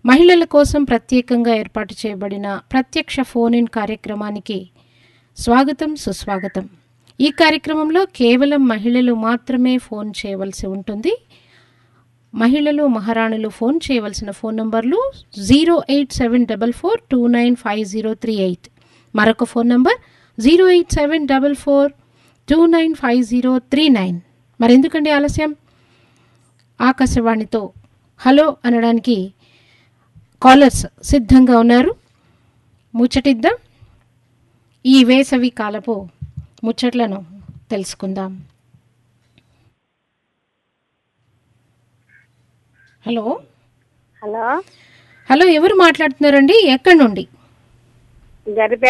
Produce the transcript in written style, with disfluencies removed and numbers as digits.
మహిళల కోసం ప్రత్యేకంగా ఏర్పాటు చేయబడిన ప్రత్యక్ష ఫోన్ ఇన్ కార్యక్రమానికి స్వాగతం, సుస్వాగతం. ఈ కార్యక్రమంలో కేవలం మహిళలు మాత్రమే ఫోన్ చేయవలసి ఉంటుంది. మహిళలు, మహారాణులు ఫోన్ చేయవలసిన ఫోన్ నంబర్లు 08744295038. మరొక ఫోన్ నంబర్ 08744295039. మరెందుకండి ఆలస్యం? ఆకాశవాణితో హలో అనడానికి కాలర్స్ సిద్ధంగా ఉన్నారు. ముచ్చటిద్దాం. ఈ వేసవి కాలపు ముచ్చట్లను తెలుసుకుందాం. హలో హలో హలో ఎవరు మాట్లాడుతున్నారండి? ఎక్కడి నుండి? గరిపే